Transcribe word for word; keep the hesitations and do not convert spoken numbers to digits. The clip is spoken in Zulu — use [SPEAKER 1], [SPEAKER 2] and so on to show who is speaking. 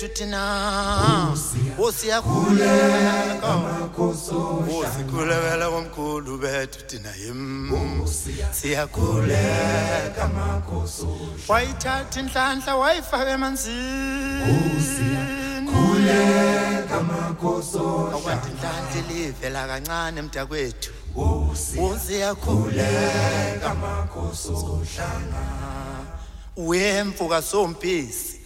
[SPEAKER 1] Tutina usiyakhuleka usikhulekela komkhulu bethu thina yim siyakhuleka wayithatha inhlanhla wayifaka emanzini usiyakhuleka makhoso akwathi inhlanhla livela kancane emntakwethu usiyakhuleka makhoso sohlanga wemfuka sompisi